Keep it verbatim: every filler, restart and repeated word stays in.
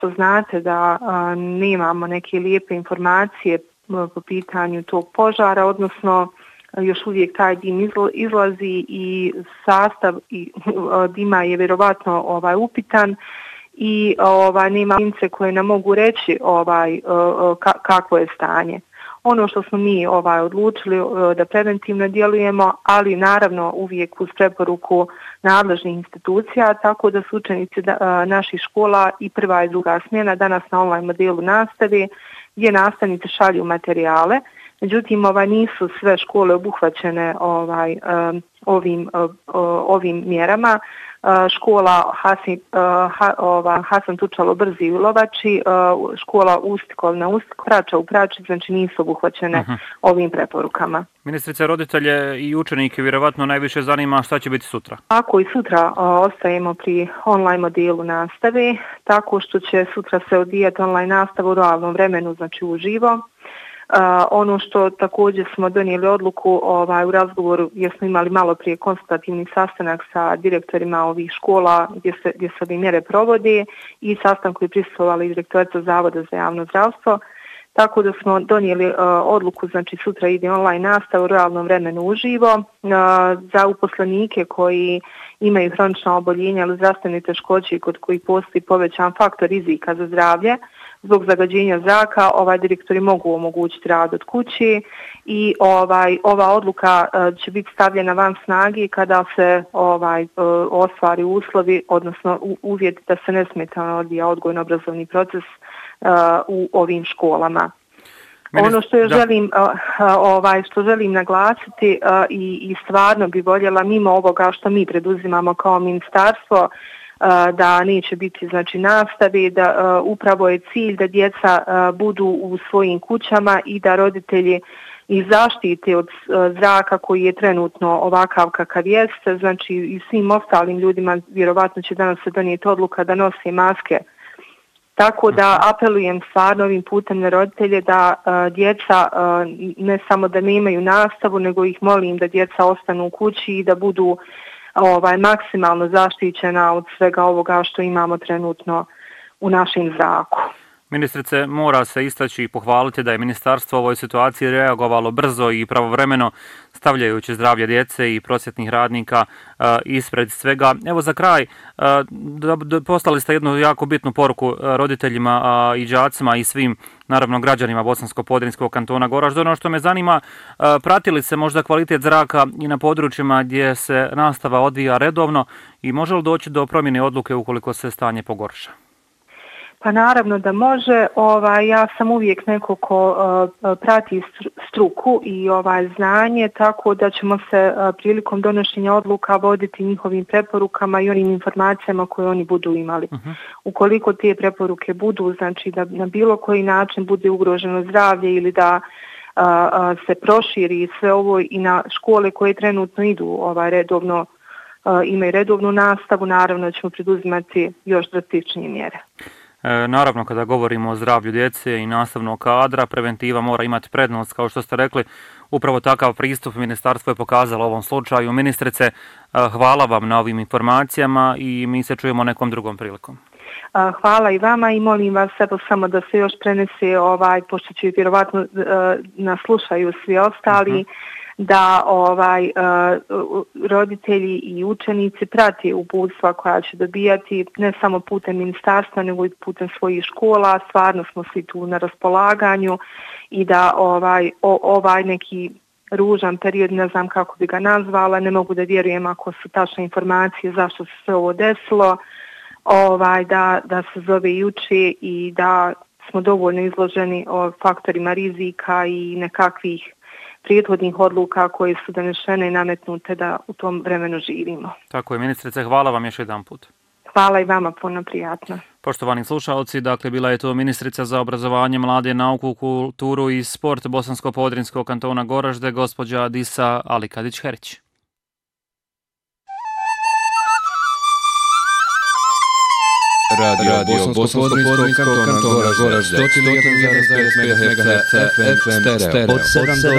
što znate da a, nemamo neke lijepe informacije a, po pitanju tog požara, odnosno a, još uvijek taj dim izla, izlazi i sastav i, a, dima je vjerovatno ovaj, upitan i ovaj, nema ince koje nam mogu reći ovaj, a, ka, kakvo je stanje. Ono što smo mi ovaj, odlučili da preventivno djelujemo, ali naravno uvijek uz preporuku nadležnih institucija, tako da su učenici da, naših škola i prva i druga smjena danas na online modelu nastave, gdje nastavnici šalju materijale. Međutim, ovaj, nisu sve škole obuhvaćene ovaj, ovim, ovim mjerama. Škola Hasan, ha, ova, Hasan Tučalo Brzi u Lovači, škola Ustikol na Ustikol, Prača u Prači, znači nisu obuhvaćene uh-huh. ovim preporukama. Ministrice, roditelje i učenike vjerovatno najviše zanima šta će biti sutra. Ako i sutra o, ostajemo pri online modelu nastave, tako što će sutra se odvijati online nastava u realnom vremenu, znači uživo. Uh, ono što također smo donijeli odluku ovaj, u razgovoru, jer smo imali malo prije konsultativni sastanak sa direktorima ovih škola gdje se, gdje se ove mjere provode i sastanku je prisustvovali direktorica Zavoda za javno zdravstvo, tako da smo donijeli uh, odluku, znači sutra ide online nastava u realnom vremenu uživo uh, za uposlenike koji imaju hronična oboljenja ili zdravstvene teškoće kod kojih postoji povećan faktor rizika za zdravlje. Zbog zagađenja zraka ovaj direktori mogu omogućiti rad od kuće i ovaj ova odluka uh, će biti stavljena van snage kada se ovaj uh, ostvari uslovi, odnosno u, uvjeti da se nesmetano odvija odgojno-obrazovni proces uh, u ovim školama. Ministr, ono što ja želim uh, ovaj što želim naglasiti uh, i, i stvarno bi voljela mimo ovoga što mi preduzimamo kao ministarstvo, da neće biti znači nastave, da uh, upravo je cilj da djeca uh, budu u svojim kućama i da roditelji i zaštite od uh, zraka koji je trenutno ovakav kakav jeste, znači i svim ostalim ljudima vjerovatno će danas se donijeti odluka da nose maske. Tako da apelujem stvarno ovim putem na roditelje da uh, djeca uh, ne samo da nemaju nastavu, nego ih molim da djeca ostanu u kući i da budu ovaj maksimalno zaštićena od svega ovoga što imamo trenutno u našem zraku. Ministrice, mora se istaći i pohvaliti da je ministarstvo u ovoj situaciji reagovalo brzo i pravovremeno, stavljajući zdravlje djece i prosvjetnih radnika uh, ispred svega. Evo za kraj, uh, da, da poslali ste jednu jako bitnu poruku uh, roditeljima uh, i đacima i svim, naravno, građanima Bosansko-Podrinjskog kantona Goražde. Ono što me zanima, uh, pratili se možda kvalitet zraka i na područjima gdje se nastava odvija redovno i može li doći do promjene odluke ukoliko se stanje pogorša? Pa naravno da može. Ovaj, ja sam uvijek neko ko uh, prati struku i ovaj znanje, tako da ćemo se uh, prilikom donošenja odluka voditi njihovim preporukama i onim informacijama koje oni budu imali. Uh-huh. Ukoliko te preporuke budu, znači da na bilo koji način bude ugroženo zdravlje ili da uh, uh, se proširi sve ovo i na škole koje trenutno idu ovaj redovno, uh, imaju redovnu nastavu, naravno ćemo preduzimati još drastičnije mjere. E, naravno, kada govorimo o zdravlju djece i nastavnog kadra, preventiva mora imati prednost, kao što ste rekli. Upravo takav pristup ministarstvo je pokazalo u ovom slučaju. Ministrice, hvala vam na ovim informacijama i mi se čujemo nekom drugom prilikom. Hvala i vama i molim vas evo samo da se još prenese, ovaj, pošto će vjerovatno nas slušaju svi ostali, uh-huh. da ovaj uh, roditelji i učenici prati uputstva koja će dobijati ne samo putem ministarstva nego i putem svojih škola. Stvarno smo svi tu na raspolaganju i da ovaj o, ovaj neki ružan period, ne znam kako bi ga nazvala, ne mogu da vjerujem ako su tačne informacije zašto se sve ovo desilo, ovaj da da se zove juče i da smo dovoljno izloženi o faktorima rizika i nekakvih prijethodnih odluka koje su donešene i nametnute da u tom vremenu živimo. Tako je, ministrice, hvala vam još jedan put. Hvala i vama, puno prijatno. Poštovani slušalci, dakle, bila je to ministrica za obrazovanje, mlade, nauku, kulturu i sport Bosansko-Podrinjskog kantona Goražde, gospođa Disa Alikadić-Herić. Radio, Radio Bosansko-Podrinjskog kantona Goražde, sto jedan zarez pet megaherca F M stereo, od sedam do